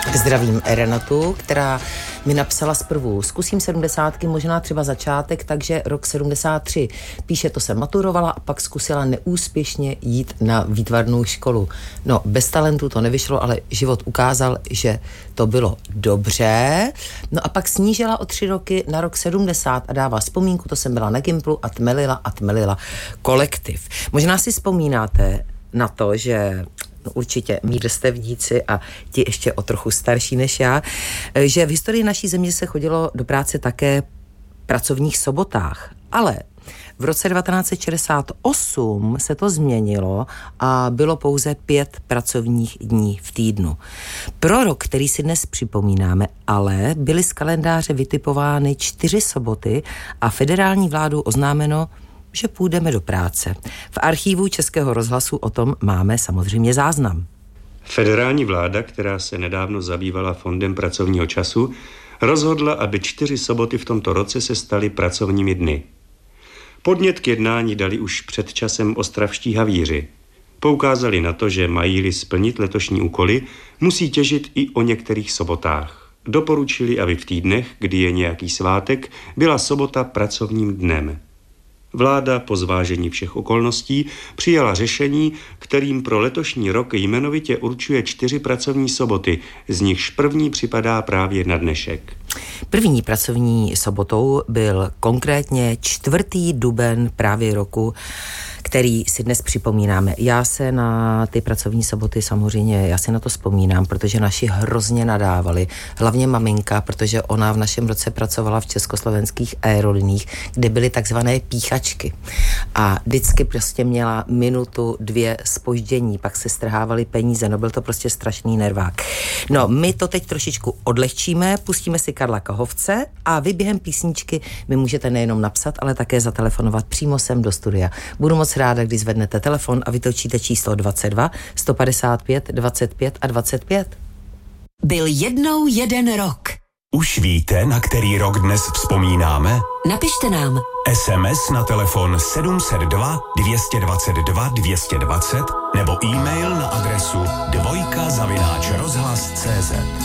Zdravím Renatu, která mi napsala zprvu. Zkusím 70, možná třeba začátek, takže rok 73. Píše, to jsem maturovala a pak zkusila neúspěšně jít na výtvarnou školu. No, bez talentu to nevyšlo, ale život ukázal, že to bylo dobře. No a pak snížila o 3 roky na rok 70 a dává vzpomínku, to jsem byla na Gimplu a tmelila kolektiv. Možná si vzpomínáte na to, že určitě mí vrstevníci a ti ještě o trochu starší než já, že v historii naší země se chodilo do práce také pracovních sobotách, ale v roce 1968 se to změnilo a bylo pouze 5 pracovních dní v týdnu. Pro rok, který si dnes připomínáme, ale byly z kalendáře vytipovány 4 soboty a federální vládou oznámeno, že půjdeme do práce. V archívu Českého rozhlasu o tom máme samozřejmě záznam. Federální vláda, která se nedávno zabývala fondem pracovního času, rozhodla, aby 4 soboty v tomto roce se staly pracovními dny. Podnět k jednání dali už před časem ostravští havíři. Poukázali na to, že mají-li splnit letošní úkoly, musí těžit i o některých sobotách. Doporučili, aby v týdnech, kdy je nějaký svátek, byla sobota pracovním dnem. Vláda po zvážení všech okolností přijala řešení, kterým pro letošní rok jmenovitě určuje 4 pracovní soboty, z nichž první připadá právě na dnešek. První pracovní sobotou byl konkrétně 4. duben právě roku, který si dnes připomínáme. Já se na ty pracovní soboty samozřejmě, já si na to vzpomínám, protože naši hrozně nadávali. Hlavně maminka, protože ona v našem roce pracovala v československých aeroliních, kde byly takzvané píchačky. A vždycky prostě měla 1, 2 zpoždění, pak se strhávaly peníze, no byl to prostě strašný nervák. No, my to teď trošičku odlehčíme, pustíme si Karla Kahovce a vy během písničky mi můžete nejenom napsat, ale také zatelefonovat přímo sem do studia. Budu moc ráda, když zvednete telefon a vytočíte číslo 22 155 25 a 25. Byl jednou jeden rok. Už víte, na který rok dnes vzpomínáme? Napište nám. SMS na telefon 702 222 220 nebo e-mail na adresu dvojka@rozhlas.cz.